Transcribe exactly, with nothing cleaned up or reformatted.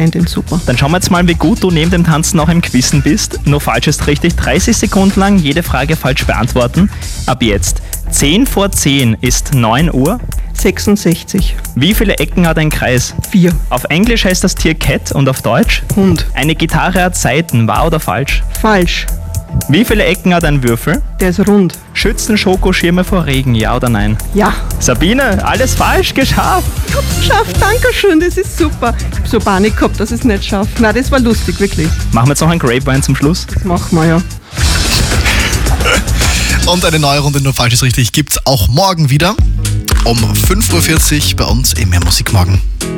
Freundin, super. Dann schauen wir jetzt mal, wie gut du neben dem Tanzen auch im Quizzen bist. Nur falsch ist richtig. dreißig Sekunden lang jede Frage falsch beantworten. Ab jetzt. zehn vor zehn ist neun Uhr. sechsundsechzig. Wie viele Ecken hat ein Kreis? vier. Auf Englisch heißt das Tier Cat und auf Deutsch? Hund. Eine Gitarre hat Saiten, wahr oder falsch? Falsch. Wie viele Ecken hat ein Würfel? Der ist rund. Schützen Schokoschirme vor Regen, ja oder nein? Ja. Sabine, alles falsch, geschafft! Ich hab's geschafft, danke schön, das ist super. Ich hab so Panik gehabt, dass ich es nicht schaffe. Nein, das war lustig, wirklich. Machen wir jetzt noch einen Grapevine zum Schluss? Das machen wir ja. Und eine neue Runde Nur falsch ist richtig gibt's auch morgen wieder um fünf Uhr vierzig bei uns im Mehr Musik Morgen.